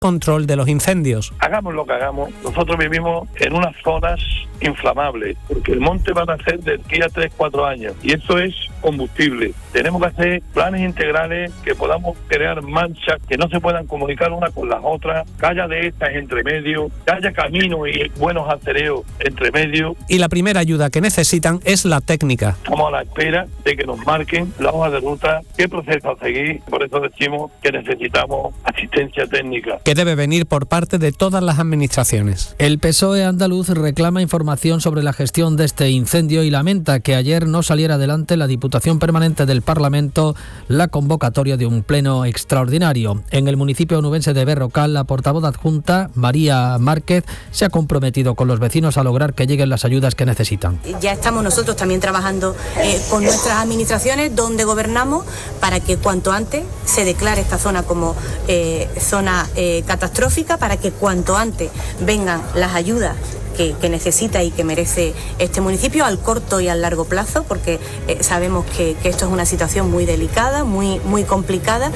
control de los incendios. Hagamos lo que hagamos, nosotros vivimos en unas zonas inflamables, porque el monte va a nacer de aquí a 3-4 años, y eso es combustible. Tenemos que hacer planes integrales, que podamos crear manchas que no se puedan comunicar una con las otras, que haya de estas entre medio, que haya caminos y buenos acereos entre medio. Y la primera ayuda que necesitan es la técnica. Estamos a la espera de que nos marquen la hoja de ruta, qué proceso a seguir. Por eso decimos que necesitamos asistencia técnica, que debe venir por parte de todas las administraciones. El PSOE andaluz reclama información sobre la gestión de este incendio y lamenta que ayer no saliera adelante la Diputación Permanente del Parlamento la convocatoria de un pleno extraordinario. En el municipio onubense de Berrocal, la portavoz adjunta, María Márquez, se ha comprometido con los vecinos a lograr que lleguen las ayudas que necesitan. Ya estamos nosotros también trabajando con nuestras administraciones donde gobernamos para que cuanto antes se declare esta zona como zona catastrófica, para que cuanto antes vengan las ayudas que necesita y que merece este municipio al corto y al largo plazo, porque sabemos que esto es una situación muy delicada, muy complicada.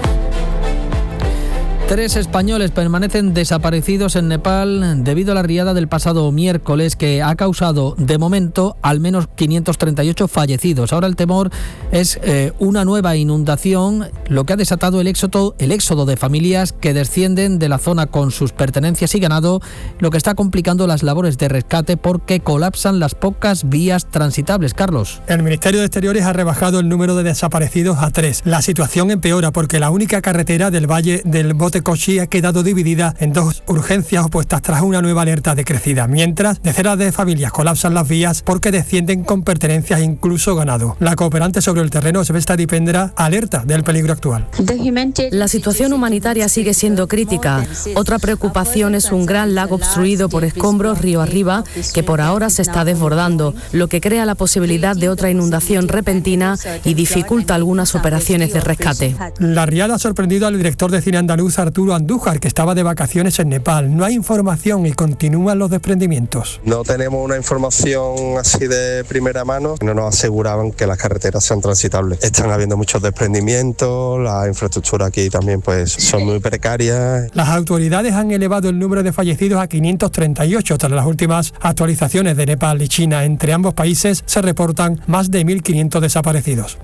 3 españoles permanecen desaparecidos en Nepal debido a la riada del pasado miércoles, que ha causado de momento al menos 538 fallecidos. Ahora el temor es una nueva inundación, lo que ha desatado el éxodo de familias que descienden de la zona con sus pertenencias y ganado, lo que está complicando las labores de rescate porque colapsan las pocas vías transitables. Carlos. El Ministerio de Exteriores ha rebajado el número de desaparecidos a 3. La situación empeora porque la única carretera del Valle del Bote Kochi ha quedado dividida en 2 urgencias opuestas tras una nueva alerta de crecida, mientras decenas de familias colapsan las vías porque descienden con pertenencias e incluso ganado. La cooperante sobre el terreno, Svesta Dipendra, alerta del peligro actual. La situación humanitaria sigue siendo crítica. Otra preocupación es un gran lago obstruido por escombros río arriba que por ahora se está desbordando, lo que crea la posibilidad de otra inundación repentina y dificulta algunas operaciones de rescate. La riada ha sorprendido al director de cine andaluz Arturo Andújar, que estaba de vacaciones en Nepal. No hay información y continúan los desprendimientos. No tenemos una información así de primera mano. No nos aseguraban que las carreteras sean transitables. Están habiendo muchos desprendimientos, la infraestructura aquí también pues son muy precarias. Las autoridades han elevado el número de fallecidos a 538 tras las últimas actualizaciones de Nepal y China. Entre ambos países se reportan más de 1.500 desaparecidos.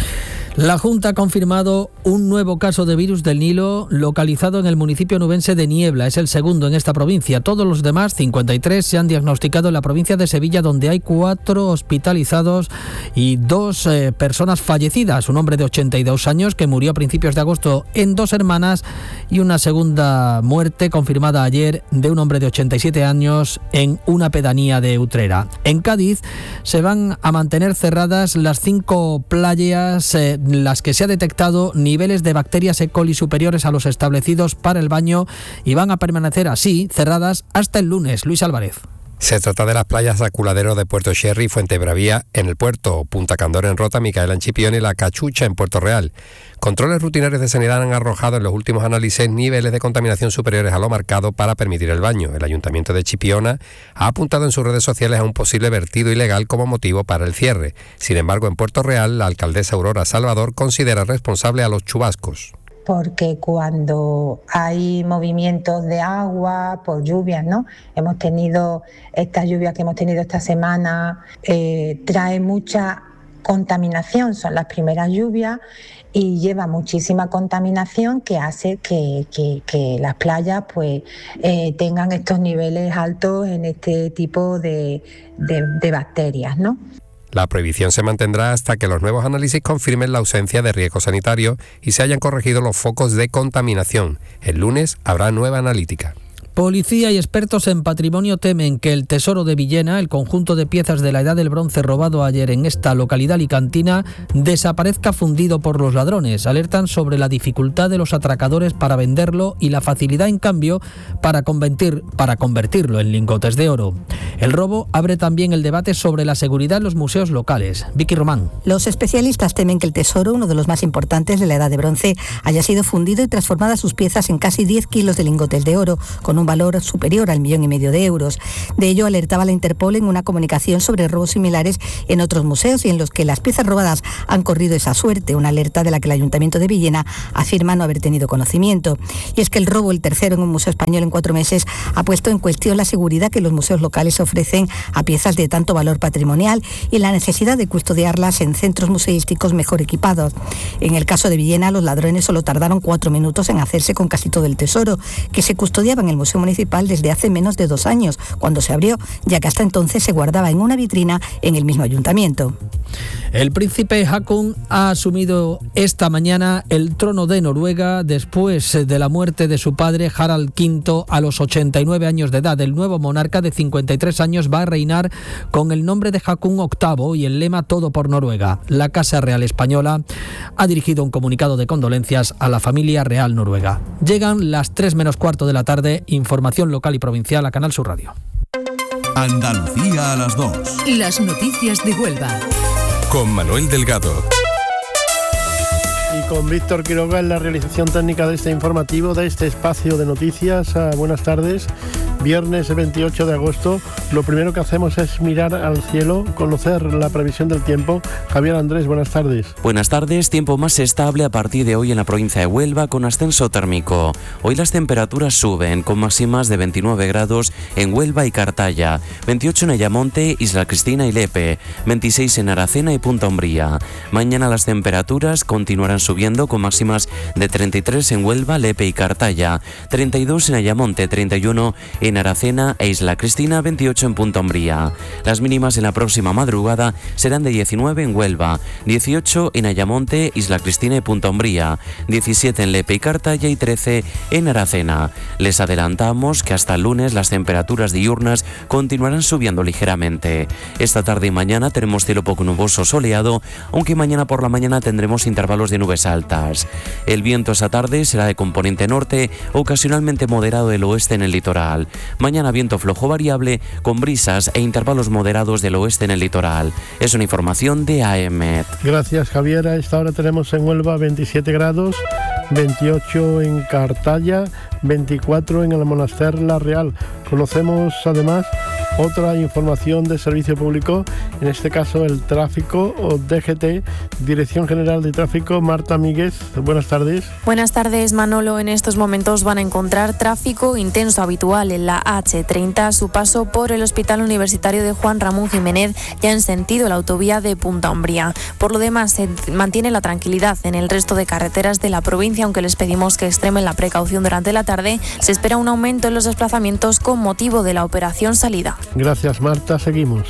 La Junta ha confirmado un nuevo caso de virus del Nilo localizado en el municipio onubense de Niebla. Es el segundo en esta provincia. Todos los demás, 53, se han diagnosticado en la provincia de Sevilla, donde hay 4 hospitalizados y 2 personas fallecidas. Un hombre de 82 años que murió a principios de agosto en Dos Hermanas y una segunda muerte confirmada ayer de un hombre de 87 años en una pedanía de Utrera. En Cádiz se van a mantener cerradas las 5 playas las que se ha detectado niveles de bacterias E. coli superiores a los establecidos para el baño y van a permanecer así cerradas hasta el lunes. Luis Álvarez. Se trata de las playas Aculadero de Puerto Sherry y Fuente Bravía en el puerto, Punta Candor en Rota, Micaela en Chipión y La Cachucha en Puerto Real. Controles rutinarios de sanidad han arrojado en los últimos análisis niveles de contaminación superiores a lo marcado para permitir el baño. El Ayuntamiento de Chipiona ha apuntado en sus redes sociales a un posible vertido ilegal como motivo para el cierre. Sin embargo, en Puerto Real, la alcaldesa Aurora Salvador considera responsable a los chubascos. Porque cuando hay movimientos de agua por lluvias, ¿no? Hemos tenido estas lluvias que hemos tenido esta semana, trae mucha contaminación, son las primeras lluvias y lleva muchísima contaminación que hace que las playas pues tengan estos niveles altos en este tipo de bacterias, ¿no? La prohibición se mantendrá hasta que los nuevos análisis confirmen la ausencia de riesgo sanitario y se hayan corregido los focos de contaminación. El lunes habrá nueva analítica. Policía y expertos en patrimonio temen que el tesoro de Villena, el conjunto de piezas de la Edad del Bronce robado ayer en esta localidad alicantina, desaparezca fundido por los ladrones. Alertan sobre la dificultad de los atracadores para venderlo y la facilidad, en cambio, para convertirlo en lingotes de oro. El robo abre también el debate sobre la seguridad en los museos locales. Vicky Román. Los especialistas temen que el tesoro, uno de los más importantes de la Edad de Bronce, haya sido fundido y transformada sus piezas en casi 10 kilos de lingotes de oro, con un un valor superior al 1,5 millones de euros. De ello alertaba la Interpol en una comunicación sobre robos similares en otros museos y en los que las piezas robadas han corrido esa suerte, una alerta de la que el Ayuntamiento de Villena afirma no haber tenido conocimiento. Y es que el robo, el tercero en un museo español en 4 meses, ha puesto en cuestión la seguridad que los museos locales ofrecen a piezas de tanto valor patrimonial y la necesidad de custodiarlas en centros museísticos mejor equipados. En el caso de Villena, los ladrones solo tardaron 4 minutos en hacerse con casi todo el tesoro, que se custodiaba en el Museo Municipal desde hace menos de 2 años, cuando se abrió, ya que hasta entonces se guardaba en una vitrina en el mismo ayuntamiento. El príncipe Haakon ha asumido esta mañana el trono de Noruega después de la muerte de su padre Harald V a los 89 años de edad. El nuevo monarca de 53 años va a reinar con el nombre de Haakon VIII y el lema Todo por Noruega. La Casa Real Española ha dirigido un comunicado de condolencias a la familia real noruega. Llegan las 3 menos cuarto de la tarde, información local y provincial a Canal Sur Radio. Andalucía a las 2. Las noticias de Huelva. Con Manuel Delgado. Y con Víctor Quiroga en la realización técnica de este informativo, de este espacio de noticias. Buenas tardes. Viernes 28 de agosto. Lo primero que hacemos es mirar al cielo, conocer la previsión del tiempo. Javier Andrés, buenas tardes. Buenas tardes. Tiempo más estable a partir de hoy en la provincia de Huelva con ascenso térmico. Hoy las temperaturas suben con máximas de 29 grados en Huelva y Cartaya, 28 en Ayamonte, Isla Cristina y Lepe, 26 en Aracena y Punta Umbría. Mañana las temperaturas continuarán subiendo con máximas de 33 en Huelva, Lepe y Cartaya, 32 en Ayamonte, 31 en Aracena e Isla Cristina, 28 en Punta Umbría. Las mínimas en la próxima madrugada serán de 19 en Huelva, 18 en Ayamonte, Isla Cristina y Punta Umbría, 17 en Lepe y Cartaya y 13 en Aracena. Les adelantamos que hasta el lunes las temperaturas diurnas continuarán subiendo ligeramente. Esta tarde y mañana tenemos cielo poco nuboso soleado, aunque mañana por la mañana tendremos intervalos de nubes altas. El viento esa tarde será de componente norte, ocasionalmente moderado del oeste en el litoral. Mañana viento flojo variable con brisas e intervalos moderados del oeste en el litoral. Es una información de AEMET. Gracias, Javier. A esta hora tenemos en Huelva 27 grados, 28 en Cartaya, 24 en el Monaster La Real. Conocemos además otra información de servicio público, en este caso el tráfico o DGT, Dirección General de Tráfico. Marta Míguez, buenas tardes. Buenas tardes, Manolo. En estos momentos van a encontrar tráfico intenso habitual en la H30 a su paso por el Hospital Universitario de Juan Ramón Jiménez, ya en sentido la autovía de Punta Umbría. Por lo demás, se mantiene la tranquilidad en el resto de carreteras de la provincia, aunque les pedimos que extremen la precaución durante la tarde. Se espera un aumento en los desplazamientos con motivo de la operación salida. Gracias, Marta. Seguimos.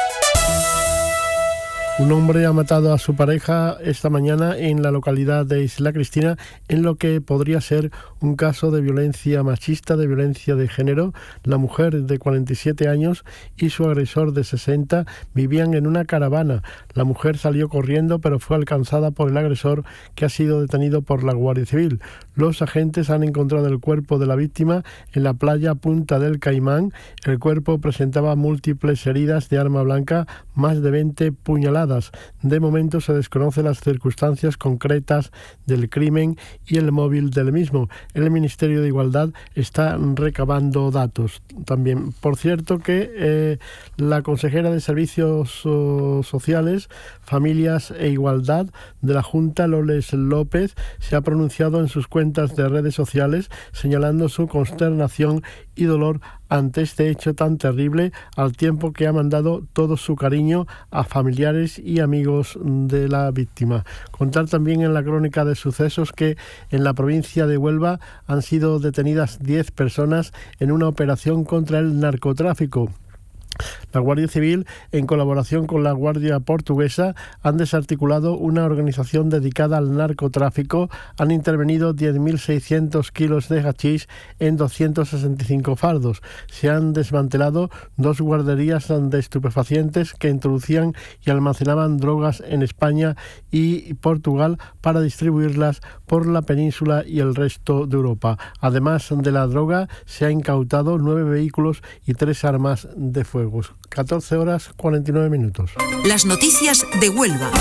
Un hombre ha matado a su pareja esta mañana en la localidad de Isla Cristina, en lo que podría ser un caso de violencia machista, de violencia de género. La mujer de 47 años y su agresor de 60 vivían en una caravana. La mujer salió corriendo, pero fue alcanzada por el agresor, que ha sido detenido por la Guardia Civil. Los agentes han encontrado el cuerpo de la víctima en la playa Punta del Caimán. El cuerpo presentaba múltiples heridas de arma blanca, más de 20 puñaladas. De momento se desconocen las circunstancias concretas del crimen y el móvil del mismo. El Ministerio de Igualdad está recabando datos también. Por cierto que la consejera de Servicios Sociales, Familias e Igualdad de la Junta, Loles López, se ha pronunciado en sus cuentas de redes sociales señalando su consternación y dolor ante este hecho tan terrible, al tiempo que ha mandado todo su cariño a familiares y amigos de la víctima. Contar también en la crónica de sucesos que en la provincia de Huelva han sido detenidas 10 personas en una operación contra el narcotráfico. La Guardia Civil, en colaboración con la Guardia Portuguesa, han desarticulado una organización dedicada al narcotráfico. Han intervenido 10.600 kilos de hachís en 265 fardos. Se han desmantelado 2 guarderías de estupefacientes que introducían y almacenaban drogas en España y Portugal para distribuirlas por la península y el resto de Europa. Además de la droga, se ha incautado 9 vehículos y 3 armas de fuego. 14 horas 49 minutos. Las noticias de Huelva.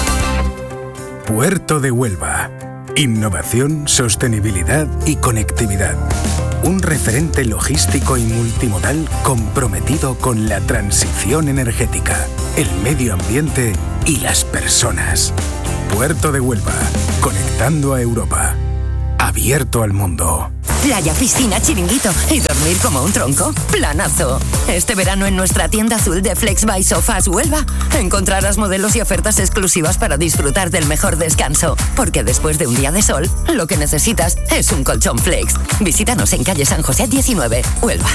Puerto de Huelva. Innovación, sostenibilidad y conectividad. un referente logístico y multimodal comprometido con la transición energética, el medio ambiente y las personas. Puerto de Huelva, conectando a Europa. Abierto al mundo. Playa, piscina, chiringuito y dormir como un tronco. ¡Planazo! Este verano en nuestra tienda azul de Flex by Sofas Huelva encontrarás modelos y ofertas exclusivas para disfrutar del mejor descanso. Porque después de un día de sol, lo que necesitas es un colchón Flex. Visítanos en calle San José 19, Huelva.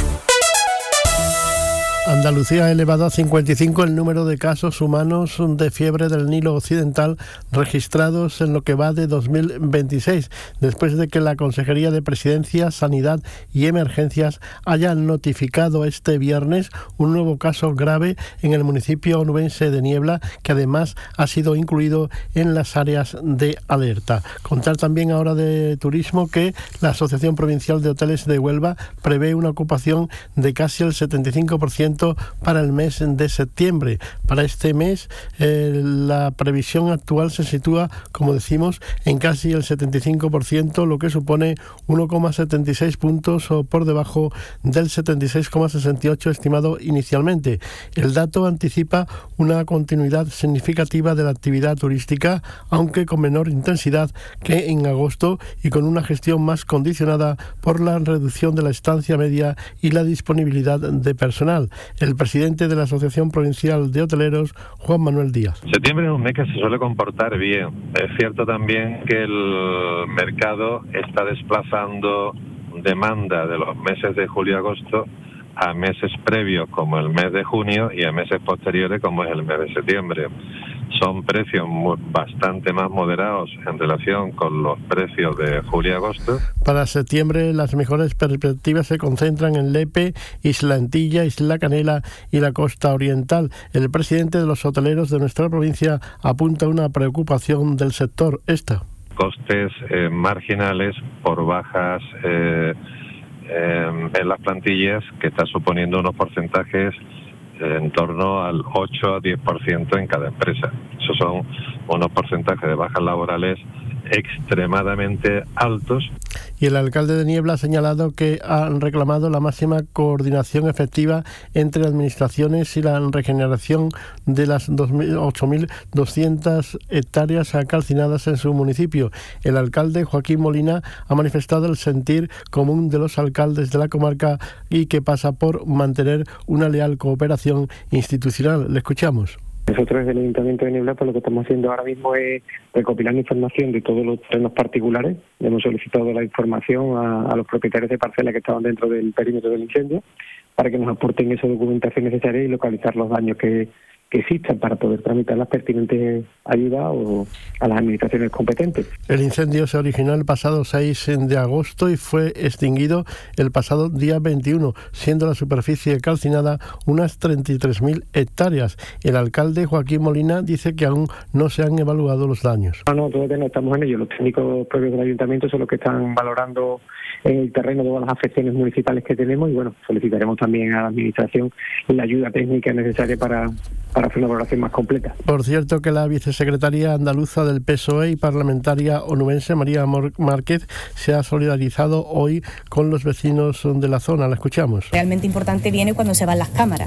Andalucía ha elevado a 55 el número de casos humanos de fiebre del Nilo Occidental registrados en lo que va de 2026, después de que la Consejería de Presidencia, Sanidad y Emergencias haya notificado este viernes un nuevo caso grave en el municipio onubense de Niebla, que además ha sido incluido en las áreas de alerta. Contar también ahora de turismo que la Asociación Provincial de Hoteles de Huelva prevé una ocupación de casi el 75% para el mes de septiembre. Para este mes la previsión actual se sitúa, como decimos, en casi el 75%, lo que supone 1,76 puntos o por debajo del 76,68 estimado inicialmente. El dato anticipa una continuidad significativa de la actividad turística, aunque con menor intensidad que en agosto y con una gestión más condicionada por la reducción de la estancia media y la disponibilidad de personal. El presidente de la Asociación Provincial de Hoteleros, Juan Manuel Díaz. Septiembre es un mes que se suele comportar bien. Es cierto también que el mercado está desplazando demanda de los meses de julio y agosto a meses previos como el mes de junio y a meses posteriores como es el mes de septiembre. Son precios bastante más moderados en relación con los precios de julio y agosto. Para septiembre las mejores perspectivas se concentran en Lepe, Isla Antilla, Isla Canela y la costa oriental. El presidente de los hoteleros de nuestra provincia apunta una preocupación del sector Costes marginales por bajas en las plantillas, que está suponiendo unos porcentajes en torno al 8 a 10% en cada empresa. Esos son unos porcentajes de bajas laborales extremadamente altos. Y el alcalde de Niebla ha señalado que han reclamado la máxima coordinación efectiva entre administraciones y la regeneración de las 8.200 hectáreas calcinadas en su municipio. El alcalde Joaquín Molina ha manifestado el sentir común de los alcaldes de la comarca y que pasa por mantener una leal cooperación institucional. Le escuchamos. Nosotros desde el Ayuntamiento de Niebla pues lo que estamos haciendo ahora mismo es recopilar información de todos los terrenos particulares. Hemos solicitado la información a los propietarios de parcelas que estaban dentro del perímetro del incendio para que nos aporten esa documentación necesaria y localizar los daños que existan para poder tramitar las pertinentes ayudas o a las administraciones competentes. El incendio se originó el pasado 6 de agosto y fue extinguido el pasado día 21, siendo la superficie calcinada unas 33.000 hectáreas. El alcalde Joaquín Molina dice que aún no se han evaluado los daños. No, todavía no estamos en ello. Los técnicos propios del ayuntamiento son los que están valorando el terreno de todas las afecciones municipales que tenemos y bueno, solicitaremos también a la administración la ayuda técnica necesaria para hacer una valoración más completa. Por cierto que la vicesecretaria andaluza del PSOE y parlamentaria onubense, María Márquez, se ha solidarizado hoy con los vecinos de la zona. La escuchamos. Realmente importante viene cuando se van las cámaras,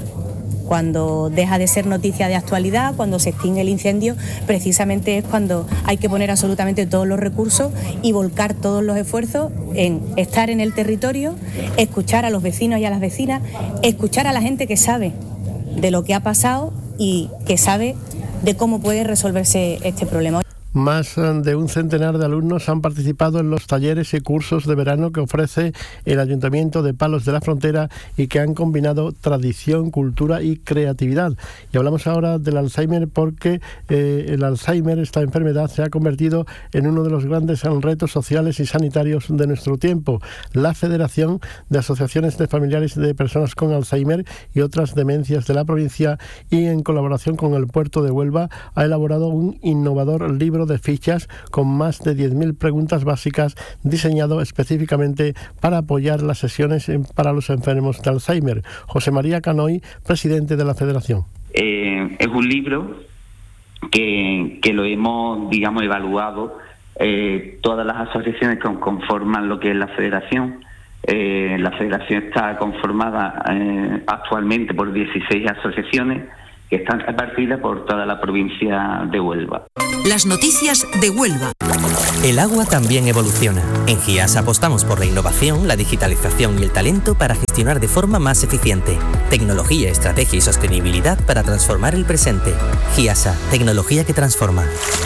cuando deja de ser noticia de actualidad, cuando se extingue el incendio, precisamente es cuando hay que poner absolutamente todos los recursos y volcar todos los esfuerzos en estar en el territorio, escuchar a los vecinos y a las vecinas, escuchar a la gente que sabe de lo que ha pasado y que sabe de cómo puede resolverse este problema. Más de un centenar de alumnos han participado en los talleres y cursos de verano que ofrece el Ayuntamiento de Palos de la Frontera y que han combinado tradición, cultura y creatividad. Y hablamos ahora del Alzheimer porque el Alzheimer, esta enfermedad, se ha convertido en uno de los grandes retos sociales y sanitarios de nuestro tiempo. La Federación de Asociaciones de Familiares de Personas con Alzheimer y otras demencias de la provincia y en colaboración con el Puerto de Huelva ha elaborado un innovador libro de fichas con más de 10.000 preguntas básicas diseñado específicamente para apoyar las sesiones para los enfermos de Alzheimer. José María Canoy, presidente de la Federación. Es un libro que lo hemos, evaluado todas las asociaciones que conforman lo que es la Federación, La federación está conformada actualmente por 16 asociaciones que están repartidas por toda la provincia de Huelva. Las noticias de Huelva. El agua también evoluciona. En GIAS apostamos por la innovación, la digitalización y el talento para gestionar de forma más eficiente. Tecnología, estrategia y sostenibilidad para transformar el presente. GIASA, tecnología que transforma.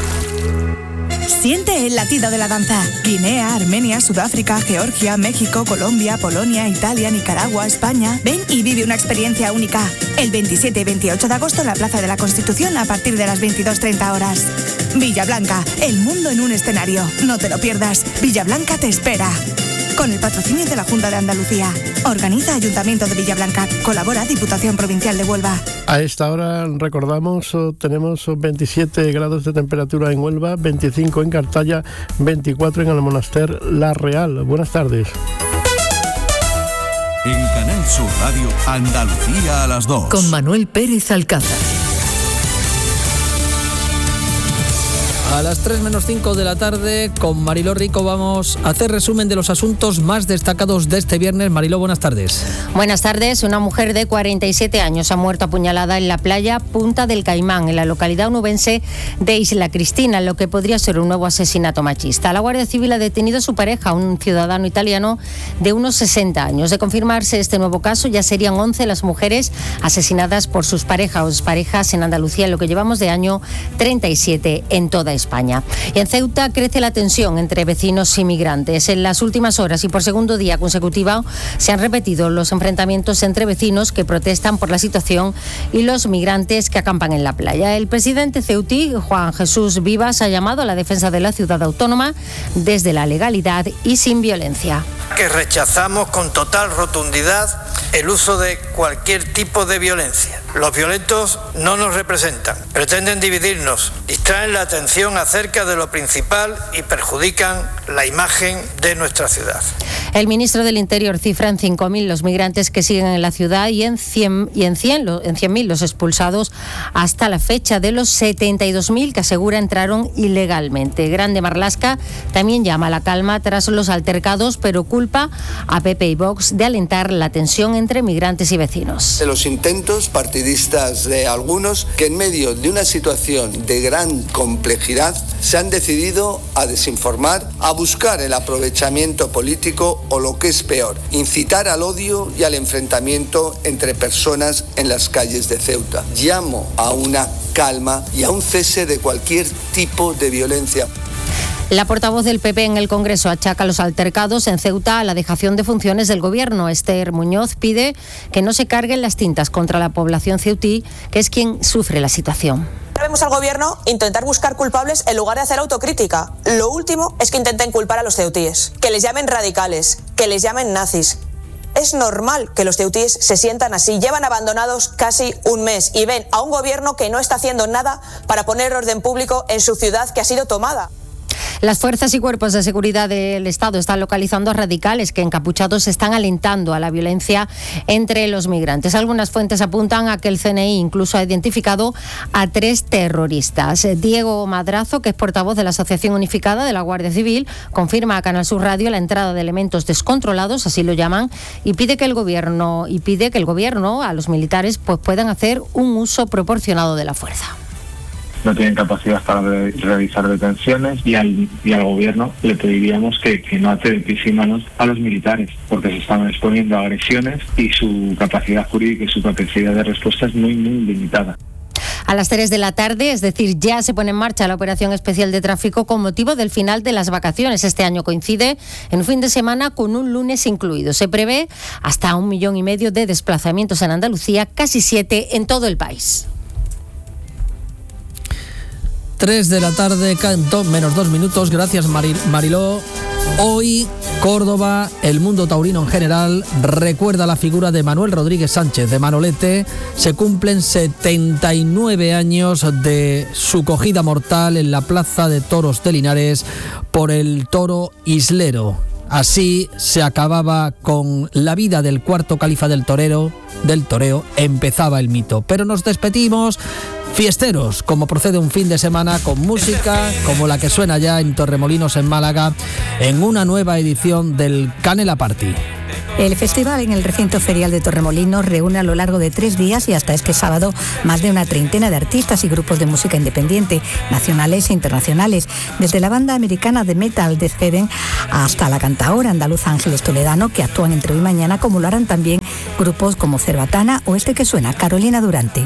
Siente el latido de la danza. Guinea, Armenia, Sudáfrica, Georgia, México, Colombia, Polonia, Italia, Nicaragua, España. Ven y vive una experiencia única. El 27 y 28 de agosto en la Plaza de la Constitución a partir de las 22:30 horas. Villablanca, el mundo en un escenario. No te lo pierdas. Villablanca te espera. Con el patrocinio de la Junta de Andalucía. Organiza Ayuntamiento de Villablanca. Colabora Diputación Provincial de Huelva. A esta hora recordamos, tenemos 27 grados de temperatura en Huelva, 25 en Cartaya, 24 en el Monaster La Real. Buenas tardes. En Canal Sur Radio, Andalucía a las 2. Con Manuel Pérez Alcázar. A las 3 menos 5 de la tarde, con Mariló Rico vamos a hacer resumen de los asuntos más destacados de este viernes. Mariló, buenas tardes. Buenas tardes. Una mujer de 47 años ha muerto apuñalada en la playa Punta del Caimán, en la localidad onubense de Isla Cristina, en lo que podría ser un nuevo asesinato machista. La Guardia Civil ha detenido a su pareja, un ciudadano italiano de unos 60 años. De confirmarse este nuevo caso, ya serían 11 las mujeres asesinadas por sus parejas en Andalucía, en lo que llevamos de año, 37 en toda España. Y en Ceuta crece la tensión entre vecinos y migrantes. En las últimas horas y por segundo día consecutivo se han repetido los enfrentamientos entre vecinos que protestan por la situación y los migrantes que acampan en la playa. El presidente ceutí, Juan Jesús Vivas, ha llamado a la defensa de la ciudad autónoma desde la legalidad y sin violencia. Que rechazamos con total rotundidad el uso de cualquier tipo de violencia. Los violentos no nos representan, pretenden dividirnos, distraen la atención acerca de lo principal y perjudican la imagen de nuestra ciudad. El ministro del Interior cifra en 5.000 los migrantes que siguen en la ciudad y en 100.000 los expulsados hasta la fecha, de los 72.000 que asegura entraron ilegalmente. Grande Marlaska también llama a la calma tras los altercados, pero culpa a PP y Vox de alentar la tensión entre migrantes y vecinos. De los intentos partidistas de algunos que en medio de una situación de gran complejidad se han decidido a desinformar, a buscar el aprovechamiento político o, lo que es peor, incitar al odio y al enfrentamiento entre personas en las calles de Ceuta. Llamo a una calma y a un cese de cualquier tipo de violencia. La portavoz del PP en el Congreso achaca los altercados en Ceuta a la dejación de funciones del Gobierno. Esther Muñoz pide que no se carguen las tintas contra la población ceutí, que es quien sufre la situación. Vemos al Gobierno intentar buscar culpables en lugar de hacer autocrítica. Lo último es que intenten culpar a los ceutíes, que les llamen radicales, que les llamen nazis. Es normal que los ceutíes se sientan así. Llevan abandonados casi un mes y ven a un Gobierno que no está haciendo nada para poner orden público en su ciudad que ha sido tomada. Las fuerzas y cuerpos de seguridad del Estado están localizando a radicales que encapuchados están alentando a la violencia entre los migrantes. Algunas fuentes apuntan a que el CNI incluso ha identificado a 3 terroristas. Diego Madrazo, que es portavoz de la Asociación Unificada de la Guardia Civil, confirma a Canal Sur Radio la entrada de elementos descontrolados, así lo llaman, y pide que el gobierno a los militares pues puedan hacer un uso proporcionado de la fuerza. No tienen capacidad para realizar detenciones y al gobierno le pediríamos que no ate de pies y manos a los militares, porque se están exponiendo a agresiones y su capacidad jurídica y su capacidad de respuesta es muy, muy limitada. A las 3 de la tarde, es decir, ya se pone en marcha la operación especial de tráfico con motivo del final de las vacaciones. Este año coincide en un fin de semana con un lunes incluido. Se prevé hasta 1,5 millones de desplazamientos en Andalucía, casi 7 en todo el país. 3 de la tarde, menos 2 minutos. Gracias, Mariló. Hoy, Córdoba, el mundo taurino en general, recuerda la figura de Manuel Rodríguez Sánchez, de Manolete. Se cumplen 79 años de su cogida mortal en la Plaza de Toros de Linares por el toro Islero. Así se acababa con la vida del cuarto califa del toreo, empezaba el mito. Pero nos despedimos fiesteros, como procede un fin de semana con música como la que suena ya en Torremolinos, en Málaga, en una nueva edición del Canela Party. El festival en el recinto ferial de Torremolinos reúne a lo largo de 3 días y hasta este sábado más de una treintena de artistas y grupos de música independiente, nacionales e internacionales, desde la banda americana de metal Death Heaven hasta la cantaora andaluza Ángeles Toledano, que actúan entre hoy y mañana, como lo harán también grupos como Cerbatana o este que suena, Carolina Durante.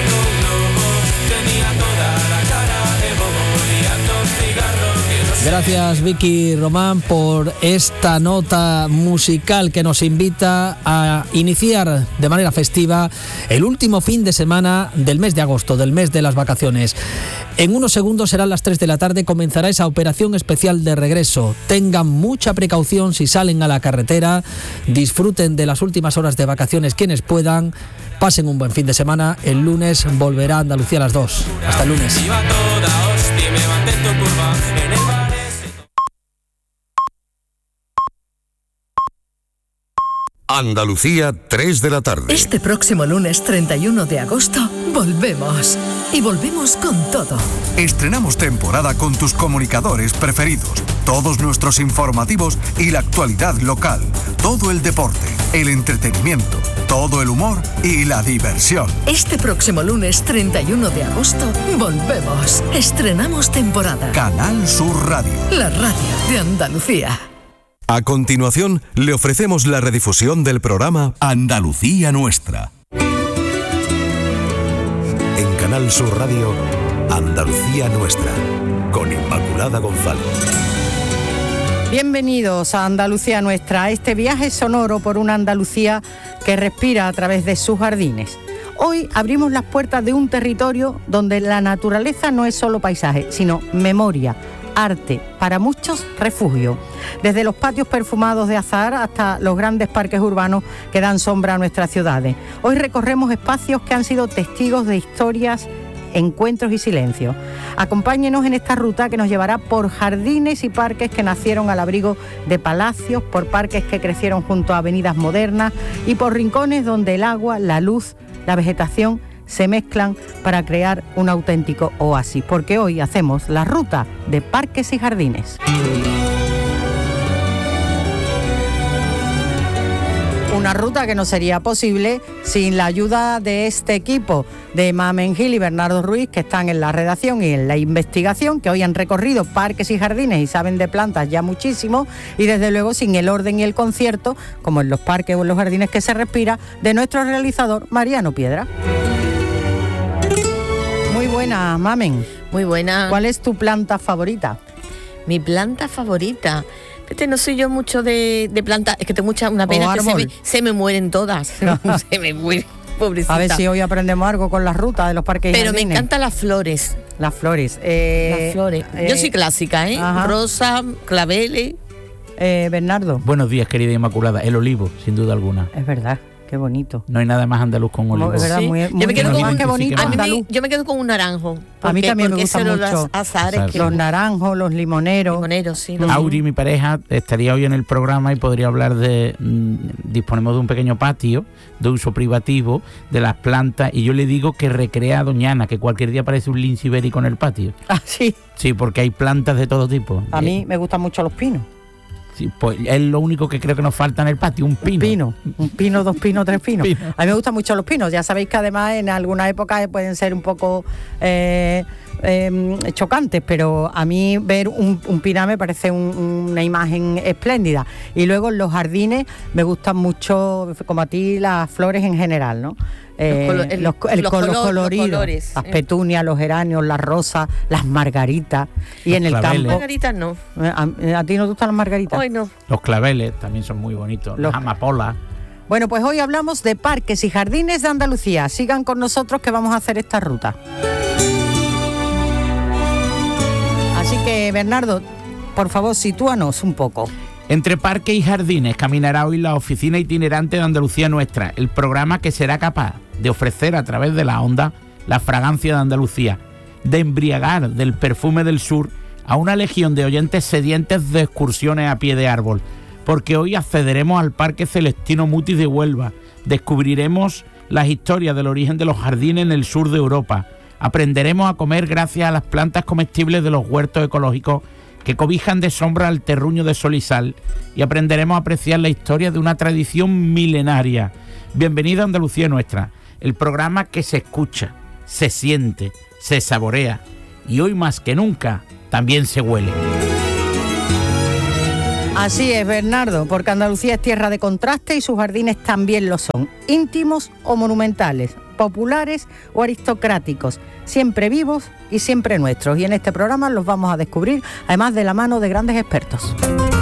Gracias, Vicky Román, por esta nota musical que nos invita a iniciar de manera festiva el último fin de semana del mes de agosto, del mes de las vacaciones. En unos segundos serán las 3 de la tarde, comenzará esa operación especial de regreso. Tengan mucha precaución si salen a la carretera, disfruten de las últimas horas de vacaciones quienes puedan, pasen un buen fin de semana. El lunes volverá Andalucía a las 2. Hasta el lunes. Andalucía, 3 de la tarde. Este próximo lunes 31 de agosto volvemos. Y volvemos con todo. Estrenamos temporada con tus comunicadores preferidos, todos nuestros informativos y la actualidad local, todo el deporte, el entretenimiento, todo el humor y la diversión. Este próximo lunes 31 de agosto volvemos. Estrenamos temporada. Canal Sur Radio. La radio de Andalucía. A continuación, le ofrecemos la redifusión del programa Andalucía Nuestra. En Canal Sur Radio, Andalucía Nuestra, con Inmaculada González. Bienvenidos a Andalucía Nuestra, a este viaje sonoro por una Andalucía que respira a través de sus jardines. Hoy abrimos las puertas de un territorio donde la naturaleza no es solo paisaje, sino memoria, arte, para muchos refugio. Desde los patios perfumados de azahar hasta los grandes parques urbanos que dan sombra a nuestras ciudades. Hoy recorremos espacios que han sido testigos de historias, encuentros y silencios. Acompáñenos en esta ruta que nos llevará por jardines y parques que nacieron al abrigo de palacios, por parques que crecieron junto a avenidas modernas y por rincones donde el agua, la luz, la vegetación se mezclan para crear un auténtico oasis, porque hoy hacemos la ruta de parques y jardines. Una ruta que no sería posible sin la ayuda de este equipo de Mamen Gil y Bernardo Ruiz, que están en la redacción y en la investigación, que hoy han recorrido parques y jardines y saben de plantas ya muchísimo, y desde luego sin el orden y el concierto, como en los parques o en los jardines que se respira, de nuestro realizador Mariano Piedra. Muy buena, Mamen. Muy buena. ¿Cuál es tu planta favorita? Mi planta favorita. No soy yo mucho de plantas, es que tengo una pena que se me mueren todas. Se me mueren, pobrecita. A ver si hoy aprendemos algo con la ruta de los parques. Pero me encantan las flores. Las flores. Las flores. Yo soy clásica, ¿eh? Ajá. Rosa, claveles. Bernardo. Buenos días, querida Inmaculada. El olivo, sin duda alguna. Es verdad. Qué bonito. No hay nada más andaluz con olivo. Es verdad, sí. Yo me quedo con qué bonito andaluz. Yo me quedo con un naranjo. A mí también me gustan mucho los naranjos, los limoneros. Sí. Auri, mi pareja, estaría hoy en el programa y podría hablar de... disponemos de un pequeño patio de uso privativo de las plantas, y yo le digo que recrea a Doña Ana, que cualquier día parece un lince ibérico en el patio. Ah, sí. Sí, porque hay plantas de todo tipo. A mí me gustan mucho los pinos. Sí, pues es lo único que creo que nos falta en el patio, un pino. Un pino, 2 pinos, 3 pinos. A mí me gustan mucho los pinos. Ya sabéis que además en alguna época pueden ser un poco chocantes, pero a mí ver un pino me parece una imagen espléndida. Y luego en los jardines me gustan mucho, como a ti, las flores en general, ¿no? Los coloridos, las petunias, los geranios, las rosas, las margaritas, y en el campo. Las margaritas no. ¿A ti no te gustan las margaritas? Hoy no. Los claveles también son muy bonitos, las amapolas. Bueno, pues hoy hablamos de parques y jardines de Andalucía. Sigan con nosotros que vamos a hacer esta ruta. Así que, Bernardo, por favor, sitúanos un poco. Entre parques y jardines caminará hoy la oficina itinerante de Andalucía Nuestra, el programa que será capaz de ofrecer a través de la onda la fragancia de Andalucía, de embriagar del perfume del sur a una legión de oyentes sedientes de excursiones a pie de árbol, porque hoy accederemos al Parque Celestino Mutis de Huelva, descubriremos las historias del origen de los jardines en el sur de Europa, Aprenderemos a comer gracias a las plantas comestibles de los huertos ecológicos que cobijan de sombra al terruño de sol y sal, y aprenderemos a apreciar la historia de una tradición milenaria. Bienvenido a Andalucía Nuestra, el programa que se escucha, se siente, se saborea y hoy más que nunca también se huele. Así es, Bernardo, porque Andalucía es tierra de contraste y sus jardines también lo son, íntimos o monumentales, populares o aristocráticos, siempre vivos y siempre nuestros. Y en este programa los vamos a descubrir, además de la mano de grandes expertos.